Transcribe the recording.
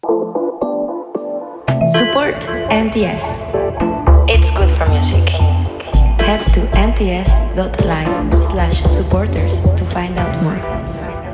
Support NTS. It's good for music. Head to nts.live/supporters to find out more.